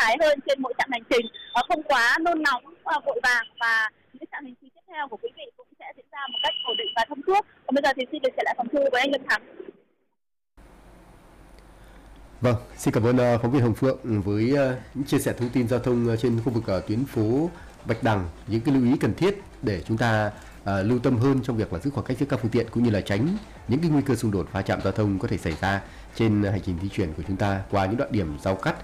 thái hơn trên mỗi chặng hành trình, không quá nôn nóng, vội vàng, và những chặng hành trình tiếp theo của quý vị cũng sẽ diễn ra một cách ổn định và thông suốt. Còn bây giờ thì xin được trở lại phòng thu với anh Lâm Thắng. Vâng, xin cảm ơn phóng viên Hồng Phượng với những chia sẻ thông tin giao thông trên khu vực tuyến phố Bạch Đằng, những cái lưu ý cần thiết để chúng ta lưu tâm hơn trong việc là giữ khoảng cách giữa các phương tiện, cũng như là tránh những cái nguy cơ xung đột va chạm giao thông có thể xảy ra trên hành trình di chuyển của chúng ta qua những đoạn điểm giao cắt.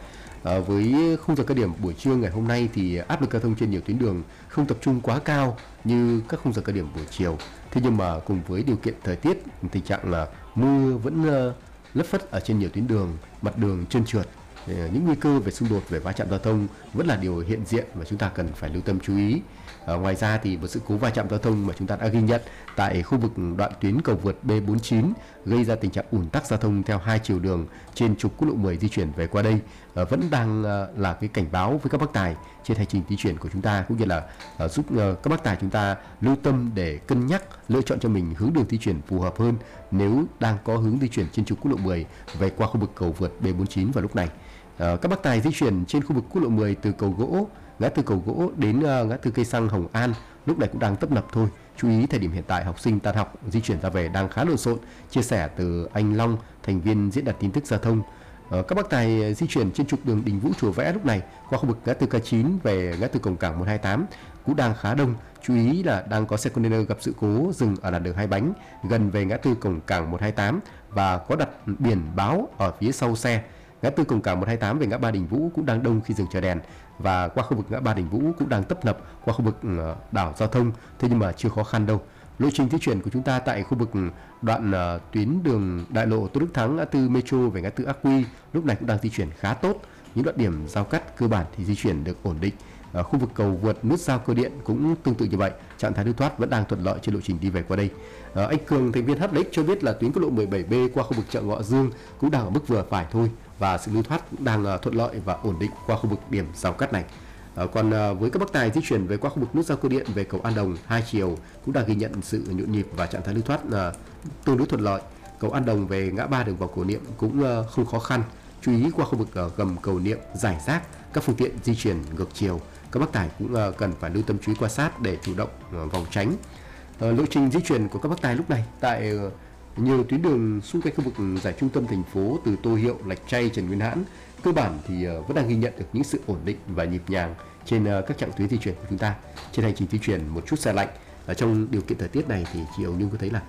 Với khung giờ cao điểm buổi trưa ngày hôm nay thì áp lực giao thông trên nhiều tuyến đường không tập trung quá cao như các khung giờ cao điểm buổi chiều. Thế nhưng mà cùng với điều kiện thời tiết, tình trạng là mưa vẫn lất phất ở trên nhiều tuyến đường, mặt đường trơn trượt, những nguy cơ về xung đột, về va chạm giao thông vẫn là điều hiện diện và chúng ta cần phải lưu tâm chú ý. Ngoài ra thì một sự cố va chạm giao thông mà chúng ta đã ghi nhận tại khu vực đoạn tuyến cầu vượt B49 gây ra tình trạng ùn tắc giao thông theo hai chiều đường trên trục quốc lộ 10 di chuyển về qua đây vẫn đang là cái cảnh báo với các bác tài trên hành trình di chuyển của chúng ta, cũng như là giúp các bác tài chúng ta lưu tâm để cân nhắc lựa chọn cho mình hướng đường di chuyển phù hợp hơn nếu đang có hướng di chuyển trên trục quốc lộ 10 về qua khu vực cầu vượt B49 vào lúc này. Các bác tài di chuyển trên khu vực quốc lộ 10 từ cầu gỗ, ngã tư cầu gỗ đến ngã tư cây xăng Hồng An lúc này cũng đang tấp nập thôi. Chú ý thời điểm hiện tại học sinh tan học di chuyển ra về đang khá lộn xộn. Chia sẻ từ anh Long, thành viên diễn đạt tin tức giao thông. Các bác tài di chuyển trên trục đường Đình Vũ Chùa Vẽ lúc này qua khu vực ngã tư K9 về ngã tư Cổng Cảng 128 cũng đang khá đông. Chú ý là đang có xe container gặp sự cố dừng ở làn đường hai bánh gần về ngã tư Cổng Cảng 128 và có đặt biển báo ở phía sau xe. Ngã tư Cổng Cảng 128 về ngã ba Đình Vũ cũng đang đông khi dừng chờ đèn, và qua khu vực ngã ba Đình Vũ cũng đang tấp nập qua khu vực đảo giao thông, thế nhưng mà chưa khó khăn đâu. Lộ trình di chuyển của chúng ta tại khu vực đoạn tuyến đường đại lộ Tôn Đức Thắng, ngã tư Metro về ngã tư Ác Quy lúc này cũng đang di chuyển khá tốt. Những đoạn điểm giao cắt cơ bản thì di chuyển được ổn định. Khu vực cầu vượt nút giao cơ điện cũng tương tự như vậy, trạng thái lưu thoát vẫn đang thuận lợi trên lộ trình đi về qua đây. Anh Cường, thành viên HDX cho biết là tuyến quốc lộ 17B qua khu vực chợ Ngọ Dương cũng đang ở mức vừa phải thôi, và sự lưu thoát cũng đang thuận lợi và ổn định qua khu vực điểm giao cắt này. Còn với các bác tài di chuyển về qua khu vực nút giao cơ điện về cầu An Đồng hai chiều cũng đang ghi nhận sự nhộn nhịp và trạng thái lưu thoát tương đối thuận lợi. Cầu An Đồng về ngã ba đường vào Cổ Niệm cũng không khó khăn. Chú ý qua khu vực gầm cầu Niệm giải rác các phương tiện di chuyển ngược chiều. Các bác tài cũng cần phải lưu tâm chú ý quan sát để chủ động phòng tránh. Lộ trình di chuyển của các bác tài lúc này tại nhiều tuyến đường xung quanh khu vực giải trung tâm thành phố từ Tô Hiệu, Lạch Tray, Trần Nguyên Hãn cơ bản thì vẫn đang ghi nhận được những sự ổn định và nhịp nhàng trên các chặng tuyến di chuyển của chúng ta. Trên hành trình di chuyển một chút xe lạnh trong điều kiện thời tiết này thì chị Hồng Nhung có thấy là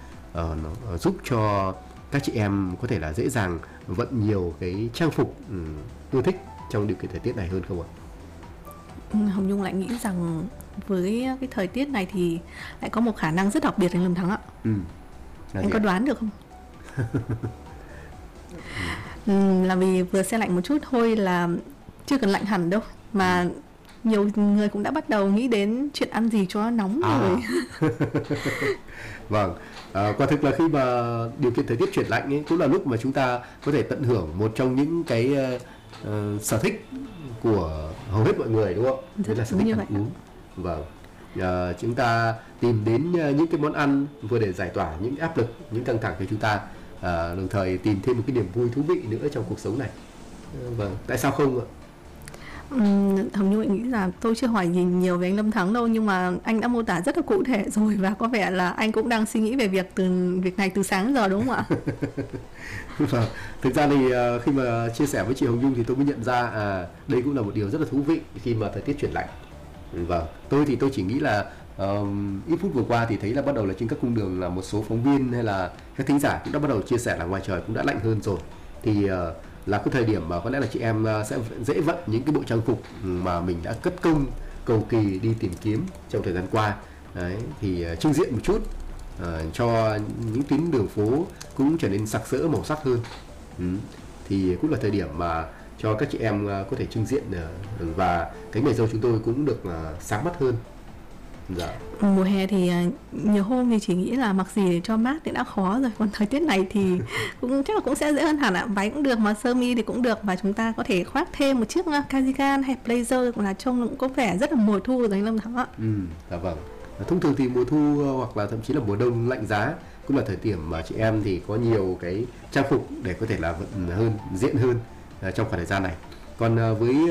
nó giúp cho các chị em có thể là dễ dàng vận nhiều cái trang phục ưa thích trong điều kiện thời tiết này hơn không ạ? Hồng Nhung lại nghĩ rằng với cái thời tiết này thì lại có một khả năng rất đặc biệt anh Lâm Thắng ạ. Anh có đoán được không? Là vì vừa xe lạnh một chút thôi là chưa cần lạnh hẳn đâu, mà nhiều người cũng đã bắt đầu nghĩ đến chuyện ăn gì cho nóng rồi. Vâng, quả thực là khi mà điều kiện thời tiết chuyển lạnh ấy cũng là lúc mà chúng ta có thể tận hưởng một trong những cái sở thích của hầu hết mọi người, đúng không? Đấy là sở thích ăn uống. Vâng, chúng ta tìm đến những cái món ăn vừa để giải tỏa những áp lực, những căng thẳng cho chúng ta, đồng thời tìm thêm một cái niềm vui thú vị nữa trong cuộc sống này. Vâng, tại sao không ạ? Hồng Nhung nghĩ là tôi chưa hỏi gì nhiều về anh Lâm Thắng đâu, nhưng mà anh đã mô tả rất là cụ thể rồi, và có vẻ là anh cũng đang suy nghĩ về việc này từ sáng giờ, đúng không ạ? Vâng, thực ra thì khi mà chia sẻ với chị Hồng Nhung thì tôi mới nhận ra đây cũng là một điều rất là thú vị khi mà thời tiết chuyển lạnh. Vâng, tôi chỉ nghĩ là ít phút vừa qua thì thấy là bắt đầu là trên các cung đường là một số phóng viên hay là các thính giả cũng đã bắt đầu chia sẻ là ngoài trời cũng đã lạnh hơn rồi, thì là cái thời điểm mà có lẽ là chị em sẽ dễ vận những cái bộ trang phục mà mình đã cất công cầu kỳ đi tìm kiếm trong thời gian qua. Đấy, thì trưng diện một chút cho những tuyến đường phố cũng trở nên sặc sỡ màu sắc hơn. Thì cũng là thời điểm mà cho các chị em có thể trưng diện, và cánh mày râu chúng tôi cũng được sáng mắt hơn. Dạ. Mùa hè thì nhiều hôm thì chỉ nghĩ là mặc gì để cho mát thì đã khó rồi, còn thời tiết này thì chắc là cũng sẽ dễ hơn hẳn ạ. Váy cũng được mà sơ mi thì cũng được, và chúng ta có thể khoác thêm một chiếc cardigan hay blazer cũng là trông cũng có vẻ rất là mùa thu rồi anh Lâm Thắng ạ. Dạ vâng. Thông thường thì mùa thu hoặc là thậm chí là mùa đông lạnh giá cũng là thời điểm mà chị em thì có nhiều cái trang phục để có thể là vận hơn, diện hơn trong khoảng thời gian này. Còn với